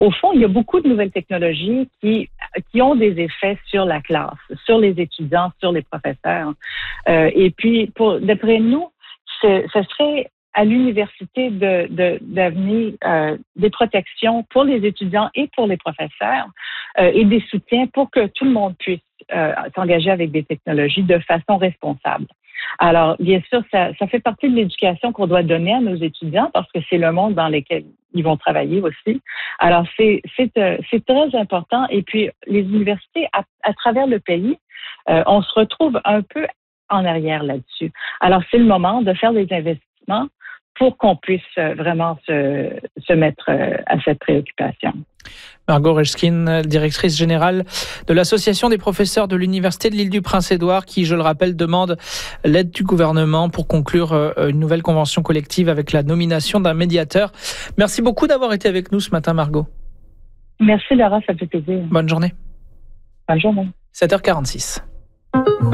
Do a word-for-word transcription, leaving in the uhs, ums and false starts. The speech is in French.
au fond, il y a beaucoup de nouvelles technologies qui, qui ont des effets sur la classe, sur les étudiants, sur les professeurs. Euh, et puis, pour, d'après nous, ce, ce serait à l'université de, de, d'amener euh, des protections pour les étudiants et pour les professeurs euh, et des soutiens pour que tout le monde puisse euh, s'engager avec des technologies de façon responsable. Alors, bien sûr, ça, ça fait partie de l'éducation qu'on doit donner à nos étudiants parce que c'est le monde dans lequel ils vont travailler aussi. Alors, c'est, c'est, euh, c'est très important. Et puis, les universités, à, à travers le pays, euh, on se retrouve un peu en arrière là-dessus. Alors, c'est le moment de faire des investissements pour qu'on puisse vraiment se, se mettre à cette préoccupation. Margot Rechkin, directrice générale de l'Association des professeurs de l'Université de l'Île-du-Prince-Édouard, qui, je le rappelle, demande l'aide du gouvernement pour conclure une nouvelle convention collective avec la nomination d'un médiateur. Merci beaucoup d'avoir été avec nous ce matin, Margot. Merci Laura, ça fait plaisir. Bonne journée. Bonne journée. sept heures quarante-six.